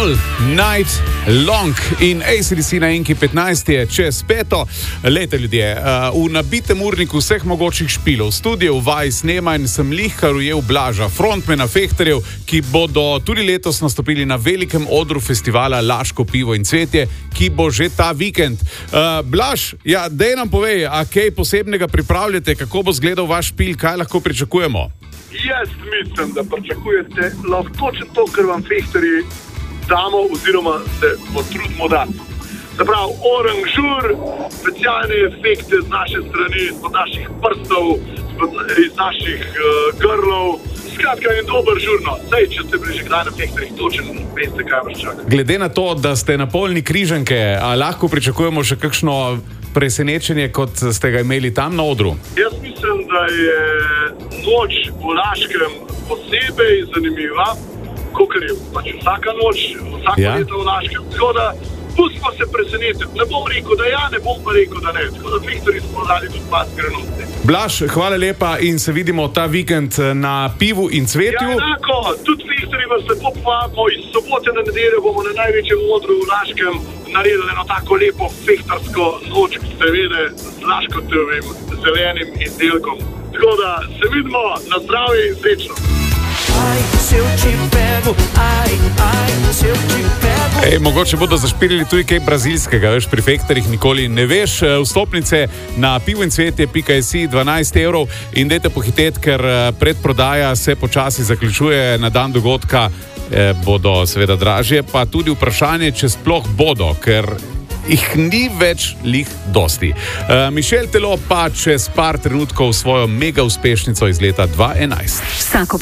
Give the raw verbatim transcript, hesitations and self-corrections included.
All Night Long in A C D C na Enki petnajst je čez peto. Lete ljudje, v nabitem urniku vseh mogočih špilov, studio vaj snemanj sem lihkar ujel Blaža, frontmana Fehterjev, ki bodo tudi letos nastopili na velikem odru festivala Laško pivo in cvetje, ki bo že ta vikend. Uh, Blaž, ja, dej nam povej, a kaj posebnega pripravljate, kako bo izgledal vaš špil, kaj lahko pričakujemo? Jaz mislim, da pričakujete lahko točno to, kar vam Fehterji damo oziroma se potrudimo dati. Se pravi, oranžur, specialne efekte z naše strani, z naših prstov, iz naših uh, grlov. Skratka, je dober žurno. Sej, če ste bili že kdaj na Fehterjih, točno veste, kaj vas čaka. Glede na to, da ste na polni križanke, a lahko pričakujemo še kakšno presenečenje, kot ste ga imeli tam na odru? Jaz mislim, da je noč v Laškem posebej zanimiva, kakor je pač vsaka noč, vsako ja. leto v Laškem. Tako da pustimo se presenetiti. Ne bom rekel, da ja, ne bom pa rekel, da ne. Tako da Fehterji smo dali tudi pas granotne. Blaž, hvala lepa in se vidimo ta vikend na pivu in cvetju. Ja, enako. Tudi Fehterji vas lepo povabimo. Iz sobote na nedeljo bomo na največjem odru v Laškem naredili eno tako lepo fehtarsko noč, seveda z laškotovim zelenim izdelkom. Tako da se vidimo, na zdravje in srečno. Ai, se eu te pego, ai, ai, se eu te pego. Ej, mogoče bodo zašpilili tudi kaj brazilskega, veš, pri Fehterjih nikoli ne veš. Vstopnice na pivoincvetje pika si dvanajst evrov in dajte pohiteti, ker predprodaja se počasi zaključuje, na dan dogodka eh, bodo seveda dražje, pa tudi vprašanje, če sploh bodo, ker jih ni več lih dosti. Uh, Mišel Telo pa čez par trenutkov svojo mega uspešnico iz leta dva enajst. Vsako